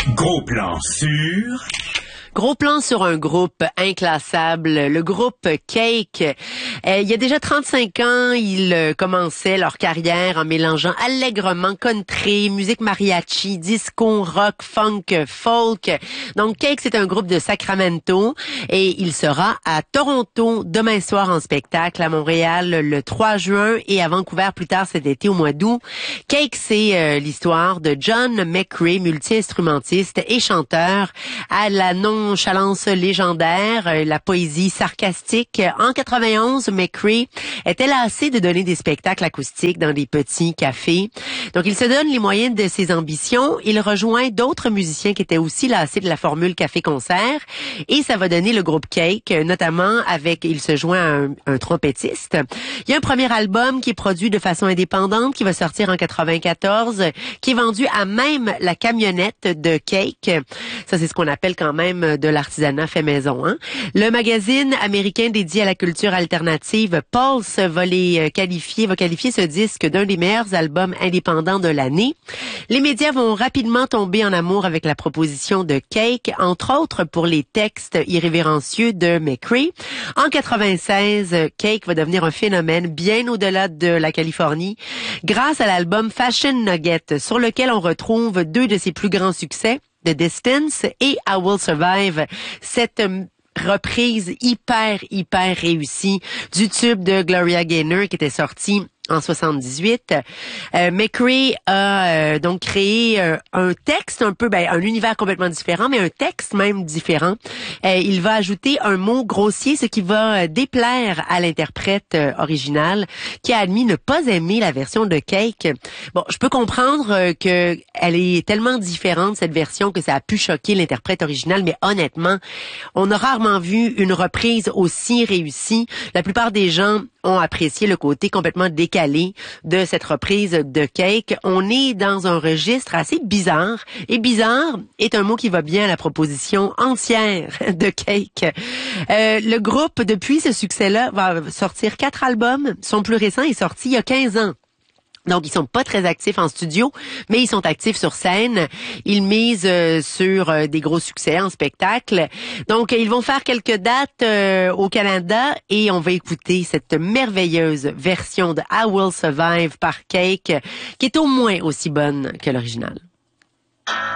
Gros plan sur... Gros plan sur un groupe inclassable, le groupe Cake. Il y a déjà 35 ans, ils commençaient leur carrière en mélangeant allègrement country, musique mariachi, disco, rock, funk, folk. Donc Cake, c'est un groupe de Sacramento et il sera à Toronto demain soir en spectacle, à Montréal le 3 juin et à Vancouver plus tard cet été au mois d'août. Cake, c'est l'histoire de John McCrea, multi-instrumentiste et chanteur, à la nonchalance légendaire, la poésie sarcastique. En 91, McCrea était lassé de donner des spectacles acoustiques dans des petits cafés. Donc, il se donne les moyens de ses ambitions. Il rejoint d'autres musiciens qui étaient aussi lassés de la formule café-concert. Et ça va donner le groupe Cake, notamment il se joint à un trompettiste. Il y a un premier album qui est produit de façon indépendante, qui va sortir en 94, qui est vendu à même la camionnette de Cake. Ça, c'est ce qu'on appelle quand même de l'artisanat fait maison. Hein? Le magazine américain dédié à la culture alternative, Pulse, va qualifier ce disque d'un des meilleurs albums indépendants de l'année. Les médias vont rapidement tomber en amour avec la proposition de Cake, entre autres pour les textes irrévérencieux de McCrea. En 96, Cake va devenir un phénomène bien au-delà de la Californie grâce à l'album Fashion Nugget, sur lequel on retrouve deux de ses plus grands succès, The Distance et I Will Survive. Cette reprise hyper réussie du tube de Gloria Gaynor qui était sorti en 78. McCrea a donc créé un texte un peu, un univers complètement différent, mais un texte même différent. Il va ajouter un mot grossier, ce qui va déplaire à l'interprète original, qui a admis ne pas aimer la version de Cake. Bon, je peux comprendre que elle est tellement différente, cette version, que ça a pu choquer l'interprète original, mais honnêtement, on a rarement vu une reprise aussi réussie. La plupart des gens ont apprécié le côté complètement décalé de cette reprise de Cake. On est dans un registre assez bizarre. Et bizarre est un mot qui va bien à la proposition entière de Cake. Le groupe, depuis ce succès-là, va sortir 4 albums. Son plus récent est sorti il y a 15 ans. Donc, ils sont pas très actifs en studio, mais ils sont actifs sur scène. Ils misent sur des gros succès en spectacle. Donc, ils vont faire quelques dates au Canada et on va écouter cette merveilleuse version de I Will Survive par Cake, qui est au moins aussi bonne que l'original.